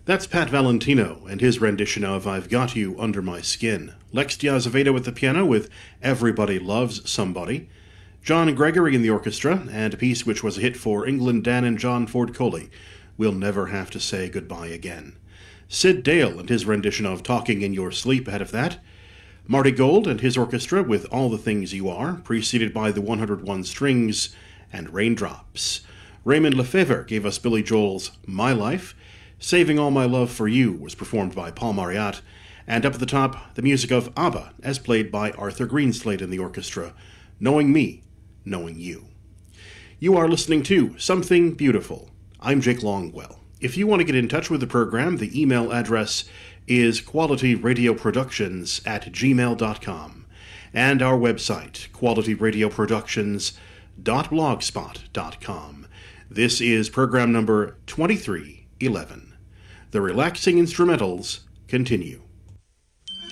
That's Pat Valentino and his rendition of I've Got You Under My Skin. Lex Diazaveda with the piano with Everybody Loves Somebody. John Gregory in the orchestra, and a piece which was a hit for England Dan and John Ford Coley, We'll Never Have to Say Goodbye Again. Sid Dale and his rendition of Talking in Your Sleep ahead of that. Marty Gold and his orchestra with All the Things You Are, preceded by the 101 Strings and Raindrops. Raymond Lefevre gave us Billy Joel's My Life. Saving All My Love for You was performed by Paul Marriott. And up at the top, the music of ABBA, as played by Arthur Greenslade in the orchestra, Knowing Me, Knowing You. You are listening to Something Beautiful. I'm Jake Longwell. If you want to get in touch with the program, the email address is qualityradioproductions@gmail.com, and our website, qualityradioproductions.blogspot.com. This is program number 2311. The relaxing instrumentals continue.